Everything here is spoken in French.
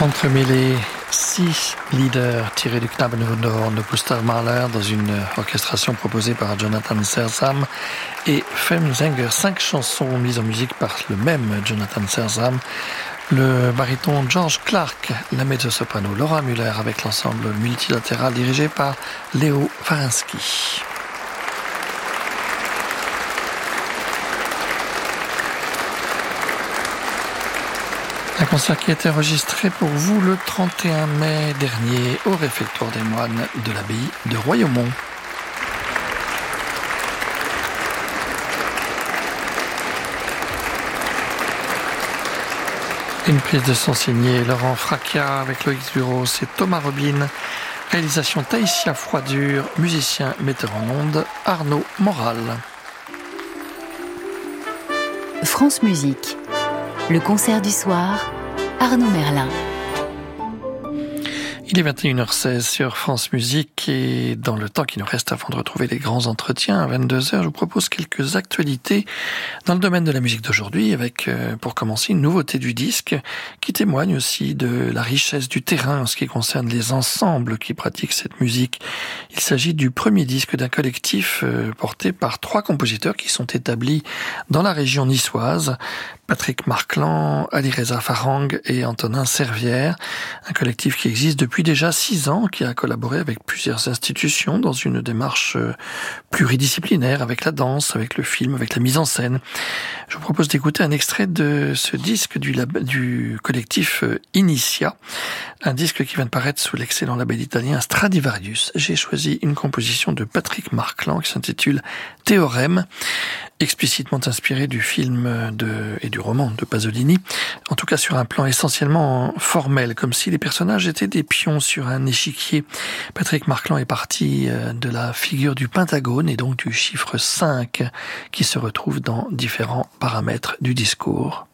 Entremêlés, 6 leaders tirés du Knabenhorn de Gustav Mahler dans une orchestration proposée par Jonathan Zerzam et Femsänger, 5 chansons mises en musique par le même Jonathan Zerzam, le baryton George Clark, la mezzo-soprano Laura Müller avec l'ensemble multilatéral dirigé par Léo Varinsky. Un concert qui a été enregistré pour vous le 31 mai dernier au réfectoire des moines de l'abbaye de Royaumont. Une prise de son signée Laurent Fracchia avec Loïc Duros et Thomas Robin. Réalisation Taïsia Froidure, musicien metteur en ondes Arnaud Moral. France Musique. Le concert du soir, Arnaud Merlin. Il est 21h16 sur France Musique et dans le temps qui nous reste avant de retrouver les grands entretiens à 22h, je vous propose quelques actualités dans le domaine de la musique d'aujourd'hui avec, pour commencer, une nouveauté du disque qui témoigne aussi de la richesse du terrain en ce qui concerne les ensembles qui pratiquent cette musique. Il s'agit du premier disque d'un collectif porté par 3 compositeurs qui sont établis dans la région niçoise. Patrick Marclan, Ali-Reza Farang et Antonin Servière, un collectif qui existe depuis déjà 6 ans, qui a collaboré avec plusieurs institutions dans une démarche pluridisciplinaire avec la danse, avec le film, avec la mise en scène. Je vous propose d'écouter un extrait de ce disque du collectif Initia, un disque qui vient de paraître sous l'excellent label italien Stradivarius. J'ai choisi une composition de Patrick Marclan qui s'intitule Théorème, explicitement inspiré du film et du roman de Pasolini, en tout cas sur un plan essentiellement formel, comme si les personnages étaient des pions sur un échiquier. Patrick Marclan est parti de la figure du pentagone et donc du chiffre 5 qui se retrouve dans différents paramètres du discours.